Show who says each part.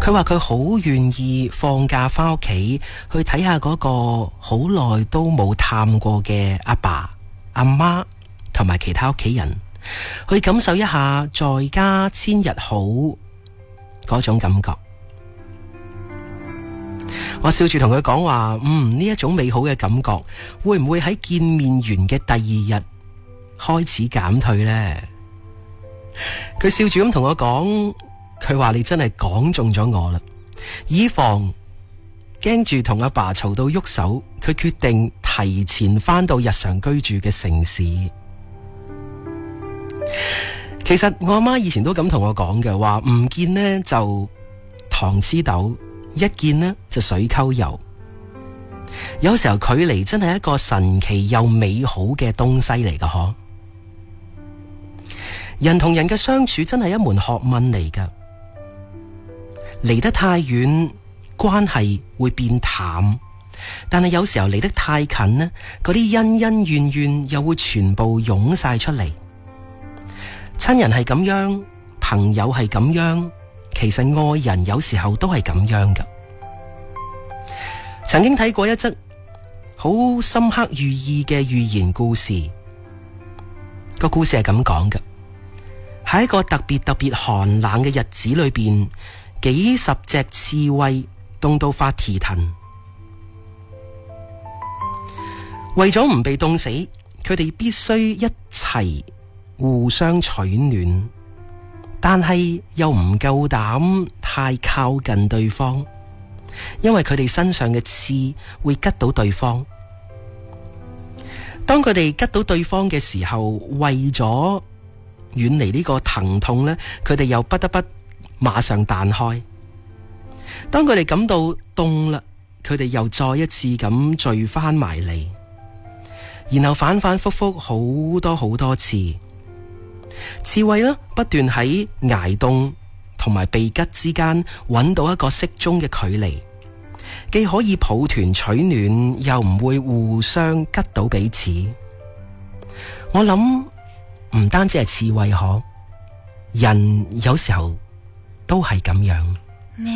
Speaker 1: 佢話佢好願意放假翻屋企去睇下嗰個好耐都冇探過嘅阿爸、阿媽同埋其他屋企人，去感受一下在家千日好嗰種感覺。我笑住同佢講話，呢一種美好嘅感覺會唔會喺見面完嘅第二日開始減退呢？佢笑住咁同我講，佢話你真係講中咗我啦，以防驚住同阿爸嘈到喐手，佢決定提前翻到日常居住嘅城市。其實我阿媽以前都咁同我講嘅，話唔見呢就糖黐豆，一見呢就水溝油。有時候距離真係一個神奇又美好嘅東西嚟㗎嗬。人同人嘅相處真係一門學問嚟㗎，離得太遠，關係會變淡，但係有時候離得太近呢，嗰啲恩恩怨怨又會全部湧晒出嚟。親人係咁樣，朋友係咁樣，其實愛人有時候都係咁樣㗎。曾經睇過一則好深刻寓意嘅寓言故事，個故事係咁講嘅。喺一個特別寒冷嘅日子裏邊，幾十隻刺蝟凍到發蹄騰，為咗唔被凍死，佢哋必須一齊互相取暖，但係又唔夠膽太靠近對方，因為佢哋身上嘅刺會拮到對方。當佢哋拮到對方嘅時候，為咗遠離呢個疼痛呢，佢哋又不得不馬上彈開。當佢哋感到凍啦，佢哋又再一次咁聚翻埋嚟，然後反反复复好多次。刺蝟呢不斷喺挨凍同埋被拮之間揾到一個適中嘅距離，既可以抱團取暖，又唔會互相拮到彼此。我諗唔單止係刺蝟可，人有時候都係咁樣。